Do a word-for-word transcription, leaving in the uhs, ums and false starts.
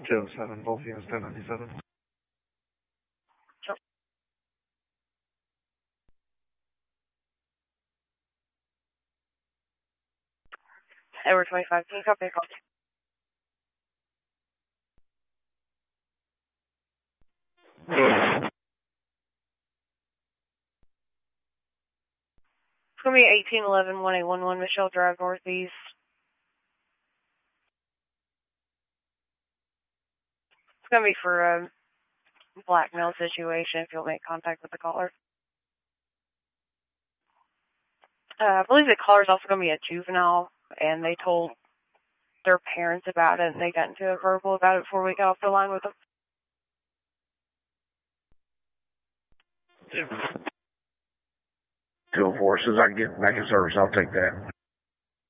two oh seven, both units ten ninety-seven. Sure. Edward twenty-five, can you copy a call? It's going to be eighteen eleven, one eight one one Michelle Drive, Northeast. It's going to be for a blackmail situation if you'll make contact with the caller. Uh, I believe the caller's also going to be a juvenile, and they told their parents about it, and they got into a verbal about it before we got off the line with them. two oh four, as soon as I can get back in service, I'll take that.